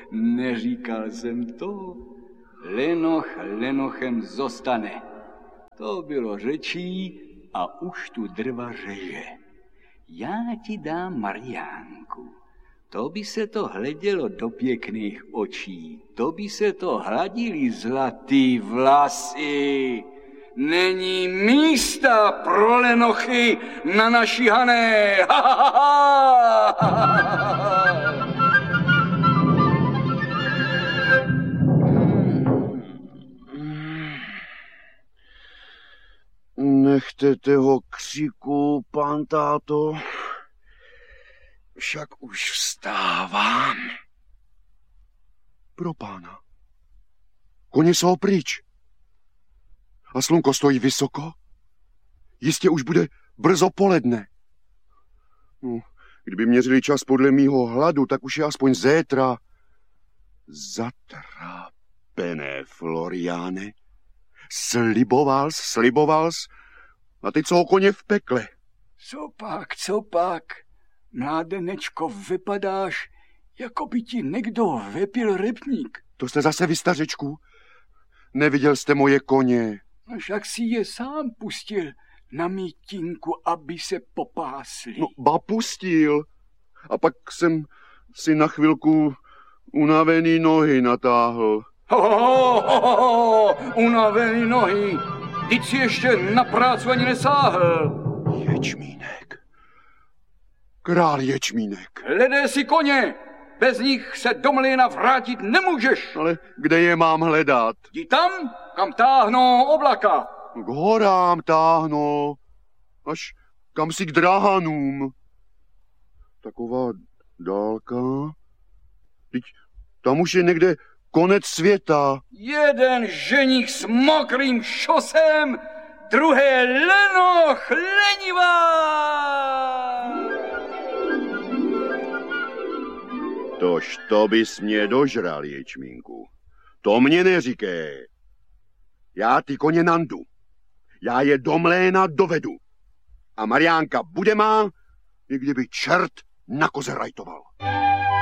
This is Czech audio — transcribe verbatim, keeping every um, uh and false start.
neříkal jsem to. Lenoch lenochem zostane. To bylo řečí a už tu drva řeže. Já ti dám Mariánku. To by se to hledělo do pěkných očí. To by se to hladily zlatý vlasy. Není místa pro lenochy na naší Hané. Ha, ha, ha, ha. Nechte toho křiku, pán táto, však už vstávám. Pro pána. Koně jsou pryč. A slunko stojí vysoko. Jistě už bude brzo poledne. No, kdyby měřili čas podle mýho hladu, tak už je aspoň zétra. Zatrápené, Floriáne. Sliboval, sliboval a teď jsou koně v pekle. Co pak, co pak? Mládenečko, vypadáš, jako by ti někdo vypil rybník. To jste zase vy, stařečku? Neviděl jste moje koně? Však si je sám pustil na mítinku, aby se popásli. No, ba pustil. A pak jsem si na chvilku unavený nohy natáhl. Ho, ho, ho, ho, ho, unavený nohy. Teď si ještě na práci ani nesáhl. Ječmínek. Král Ječmínek. Hledej si koně. Bez nich se do mlýna vrátit nemůžeš. Ale kde je mám hledat? Jdi tam, kam táhnou oblaka. K horám táhnou. Až kam si k drahanům. Taková dálka. Teď tam už je někde konec světa. Jeden ženich s mokrým šosem, druhé lenoch lenivá. Tož to bys mě dožral, Ječmínku. To mě neříkej. Já ty koně nandu. Já je do mléna dovedu. A Mariánka bude má, i kdyby čert na koze rajtoval.